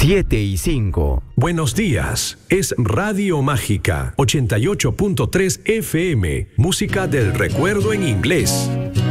7:05. Buenos días, es Radio Mágica 88.3 FM, música del recuerdo en inglés.